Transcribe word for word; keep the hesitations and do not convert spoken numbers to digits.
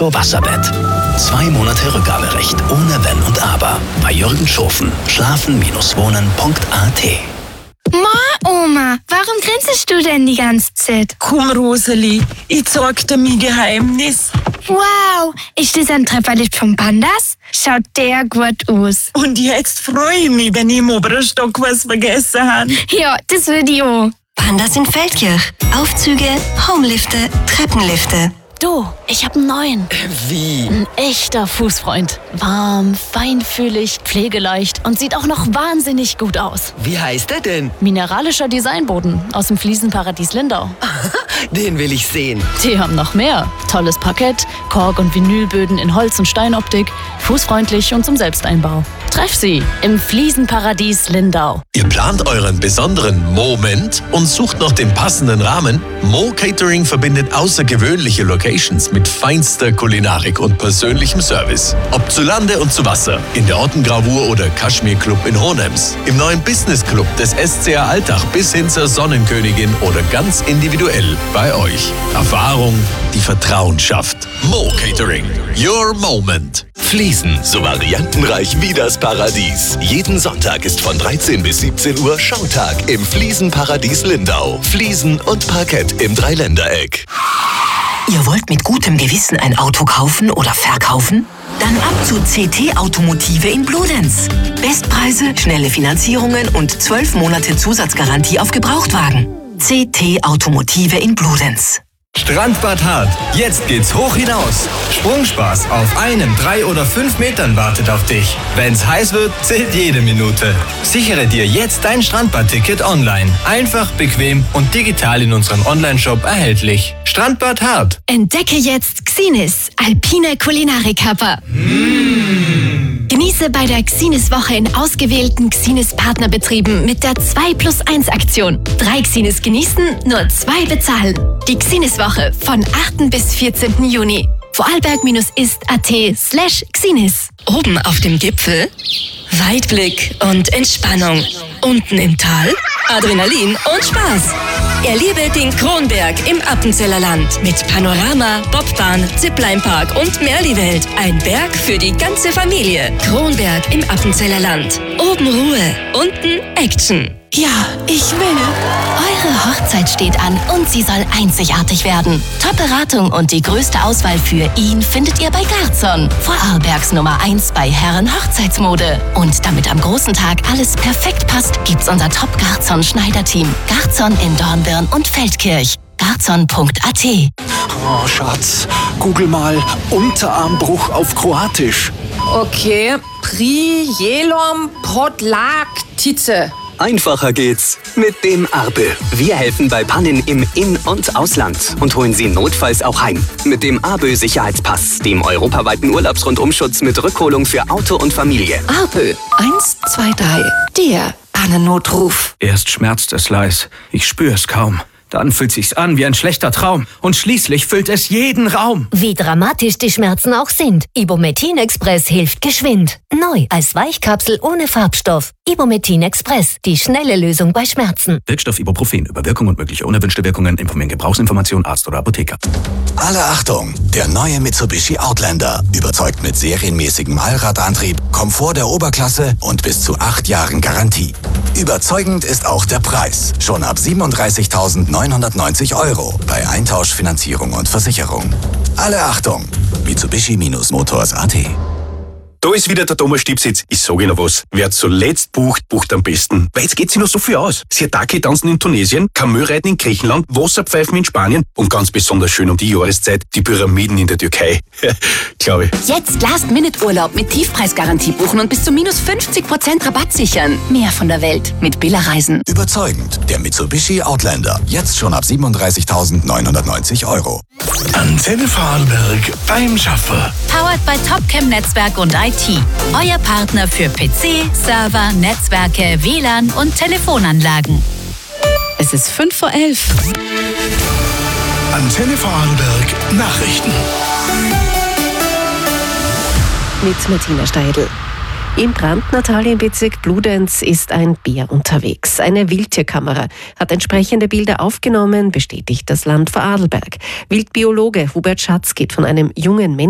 Wasserbett. Zwei Monate Rückgaberecht ohne Wenn und Aber. Bei Jürgen Schofen. Schlafen Wohnen Punkt a t. Ma, Oma, warum grinst du denn die ganze Zeit? Komm, Roseli, ich zeig dir mein Geheimnis. Wow, ist das ein Trefferlicht vom Pandas? Schaut der gut aus. Und jetzt freue ich mich, wenn ich im oberen Stock was vergessen habe. Ja, das will ich auch. Pandas in Feldkirch. Aufzüge, Homelifte, Treppenlifte. Du, ich hab einen neuen. Wie? Ein echter Fußfreund. Warm, feinfühlig, pflegeleicht und sieht auch noch wahnsinnig gut aus. Wie heißt er denn? Mineralischer Designboden aus dem Fliesenparadies Lindau. Den will ich sehen. Die haben noch mehr. Tolles Parkett, Kork- und Vinylböden in Holz- und Steinoptik, fußfreundlich und zum Selbsteinbau. Treff sie im Fliesenparadies Lindau. Ihr plant euren besonderen Moment und sucht noch den passenden Rahmen? Mo Catering verbindet außergewöhnliche Locations mit feinster Kulinarik und persönlichem Service. Ob zu Lande und zu Wasser, in der Ottengravur oder Kaschmir Club in Hohenems, im neuen Business Club des S C A Altach bis hin zur Sonnenkönigin oder ganz individuell bei euch. Erfahrung, die Vertrauen schafft. Mo Catering, your moment. Fliesen, so variantenreich wie das Paradies. Jeden Sonntag ist von dreizehn bis siebzehn Uhr Schautag im Fliesenparadies Lindau. Fliesen und Parkett im Dreiländereck. Ihr wollt mit gutem Gewissen ein Auto kaufen oder verkaufen? Dann ab zu C T Automotive in Bludenz. Bestpreise, schnelle Finanzierungen und zwölf Monate Zusatzgarantie auf Gebrauchtwagen. C T Automotive in Bludenz. Strandbad Hart. Jetzt geht's hoch hinaus. Sprungspaß auf einem, drei oder fünf Metern wartet auf dich. Wenn's heiß wird, zählt jede Minute. Sichere dir jetzt dein Strandbad-Ticket online. Einfach, bequem und digital in unserem Onlineshop erhältlich. Strandbad Hart. Entdecke jetzt Xinis, alpine Kulinarik-Happer. Mmh. Genieße bei der Xinis-Woche in ausgewählten Xinis-Partnerbetrieben mit der zwei plus eins Aktion. Drei Xinis genießen, nur zwei bezahlen. Die Xinis-Woche von achten bis vierzehnten Juni. vorarlberg-ist.at slash Xinis. Oben auf dem Gipfel Weitblick und Entspannung. Unten im Tal Adrenalin und Spaß. Erlebe den Kronberg im Appenzeller Land mit Panorama, Bobbahn, Zipline-Park und Merli-Welt. Ein Berg für die ganze Familie. Kronberg im Appenzeller Land. Oben Ruhe, unten Action. Ja, ich will. Eure Hochzeit steht an und sie soll einzigartig werden. Top-Beratung und die größte Auswahl für ihn findet ihr bei Garzon. Vorarlbergs Nummer eins bei Herren-Hochzeitsmode. Und damit am großen Tag alles perfekt passt, gibt's unser Top-Garzon-Schneiderteam. Garzon in Dornbirn und Feldkirch. garzon punkt a t. Oh, Schatz, google mal Unterarmbruch auf Kroatisch. Okay, Prijelom Podlaktice. Einfacher geht's mit dem Arbe. Wir helfen bei Pannen im In- und Ausland und holen Sie notfalls auch heim. Mit dem Arbe Sicherheitspass, dem europaweiten Urlaubsrundumschutz mit Rückholung für Auto und Familie. Arbe eins zwei drei, der Pannennotruf. Erst schmerzt es leis, ich spüre es kaum. Dann fühlt sich's an wie ein schlechter Traum. Und schließlich füllt es jeden Raum. Wie dramatisch die Schmerzen auch sind. Ibumetin Express hilft geschwind. Neu als Weichkapsel ohne Farbstoff. Ibumetin Express. Die schnelle Lösung bei Schmerzen. Wirkstoff Ibuprofen. Über Wirkung und mögliche unerwünschte Wirkungen informieren Gebrauchsinformation Arzt oder Apotheker. Alle Achtung! Der neue Mitsubishi Outlander überzeugt mit serienmäßigem Allradantrieb, Komfort der Oberklasse und bis zu acht Jahren Garantie. Überzeugend ist auch der Preis. Schon ab siebenunddreißigtausendneunhundertneunzig Euro bei Eintausch, Finanzierung und Versicherung. Alle Achtung! Mitsubishi-Motors punkt a t. Da ist wieder der Thomas Stiebsitz. Ich sage Ihnen was. Wer zuletzt bucht, bucht am besten. Weil jetzt geht sich noch so viel aus. Sirtaki tanzen in Tunesien, Kamelreiten in Griechenland, Wasserpfeifen in Spanien und ganz besonders schön um die Jahreszeit die Pyramiden in der Türkei. Glaube ich. Jetzt Last-Minute-Urlaub mit Tiefpreisgarantie buchen und bis zu minus fünfzig Prozent Rabatt sichern. Mehr von der Welt mit Billa Reisen. Überzeugend. Der Mitsubishi Outlander. Jetzt schon ab siebenunddreißigtausendneunhundertneunzig Euro. Antenne Vorarlberg beim Schaffer. Powered by Topcam Netzwerk und I T. Euer Partner für P C, Server, Netzwerke, W L A N und Telefonanlagen. Es ist fünf vor elf. Antenne Vorarlberg Nachrichten. Mit Martina Steidl. Im Brandnatalienbezirk Bludenz ist ein Bär unterwegs. Eine Wildtierkamera hat entsprechende Bilder aufgenommen, bestätigt das Land Vorarlberg. Wildbiologe Hubert Schatz geht von einem jungen Menschen